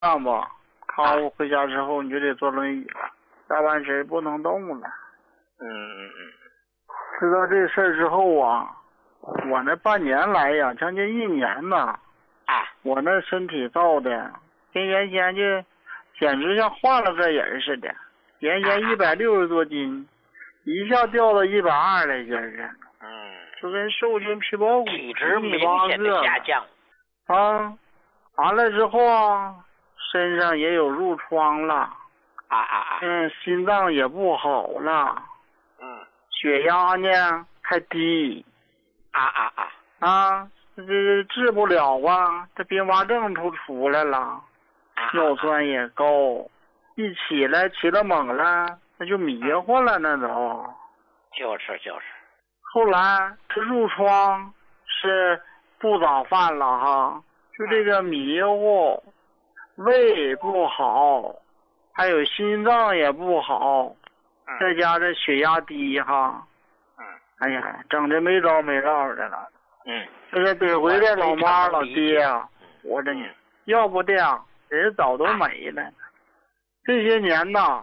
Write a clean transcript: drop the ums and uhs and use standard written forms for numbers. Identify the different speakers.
Speaker 1: 上吧，康复回家之后你就得坐轮椅了，下半身不能动了。知道这事儿之后啊，我那半年来呀，将近1年呐，我那身体造的跟原先就简直像换了个人似的，原先160多斤，一下掉到120来劲儿了。就跟瘦身皮包骨，
Speaker 2: 体质明显的下降。
Speaker 1: 完了之后啊，身上也有褥疮了。心脏也不好了。血压呢还低。这治不了啊，这并发症都出来了。尿酸也高，一起了猛了，那就迷糊了，那都。
Speaker 2: 就是。
Speaker 1: 后来这褥疮是不早犯了哈，就这个迷糊，胃不好，还有心脏也不好，再加这血压低哈。哎呀，整的没招没落的了。这得回这老妈老爹啊，活着呢，要不这样人早都没了。这些年呐。